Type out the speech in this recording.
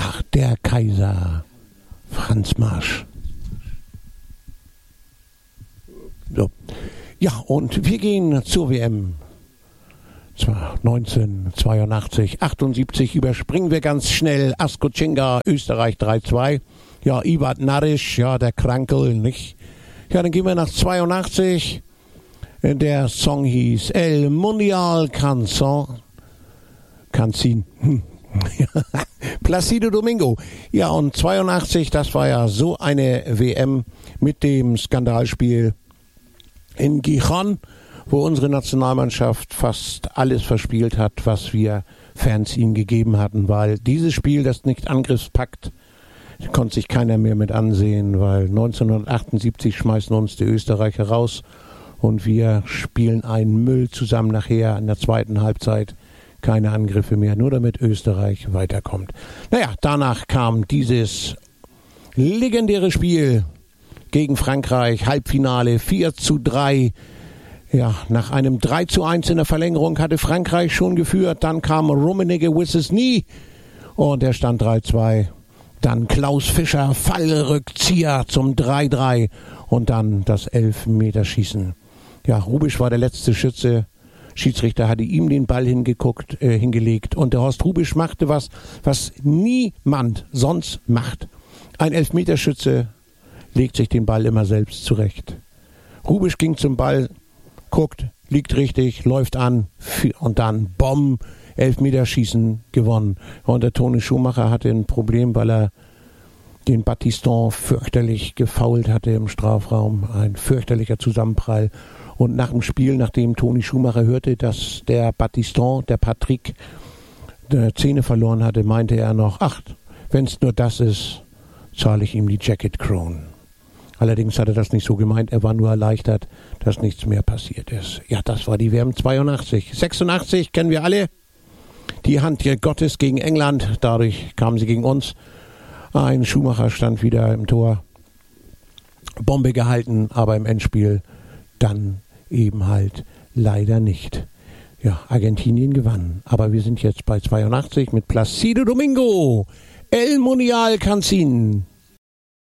Ach, der Kaiser Franz Marsch. So. Ja, und wir gehen zur WM. 1982, 78 überspringen wir ganz schnell. Asko Czinga, Österreich 3-2. Ja, Ivat Naric, ja, der Krankel, nicht? Ja, dann gehen wir nach 82. Der Song hieß El Mundial Canzin. Placido Domingo. Ja, und 82, das war ja so eine WM mit dem Skandalspiel in Gijón, wo unsere Nationalmannschaft fast alles verspielt hat, was wir Fans ihnen gegeben hatten, weil dieses Spiel, das nicht Angriffspakt, konnte sich keiner mehr mit ansehen, weil 1978 schmeißen uns die Österreicher raus und wir spielen einen Müll zusammen nachher in der zweiten Halbzeit. Keine Angriffe mehr, nur damit Österreich weiterkommt. Naja, danach kam dieses legendäre Spiel gegen Frankreich, Halbfinale 4-3. Ja, nach einem 3-1 in der Verlängerung hatte Frankreich schon geführt. Dann kam Rummenigge with his knee und der stand 3-2. Dann Klaus Fischer, Fallrückzieher zum 3-3 und dann das Elfmeterschießen. Ja, Hrubesch war der letzte Schütze. Schiedsrichter hatte ihm den Ball hingelegt und der Horst Hrubesch machte was niemand sonst macht. Ein Elfmeterschütze legt sich den Ball immer selbst zurecht. Hrubesch ging zum Ball, guckt, liegt richtig, läuft an und dann Bomb, Elfmeterschießen gewonnen. Und der Toni Schumacher hatte ein Problem, weil er den Battiston fürchterlich gefoult hatte im Strafraum. Ein fürchterlicher Zusammenprall. Und nach dem Spiel, nachdem Toni Schumacher hörte, dass der Battiston, der Patrick, Zähne verloren hatte, meinte er noch, ach, wenn es nur das ist, zahle ich ihm die Jacket Crown. Allerdings hat er das nicht so gemeint, er war nur erleichtert, dass nichts mehr passiert ist. Ja, das war die WM 82. 86 kennen wir alle. Die Hand Gottes gegen England, dadurch kamen sie gegen uns. Ein Schumacher stand wieder im Tor. Bombe gehalten, aber im Endspiel dann eben halt leider nicht. Ja, Argentinien gewann. Aber wir sind jetzt bei 82 mit Placido Domingo. El Mundial Canzin.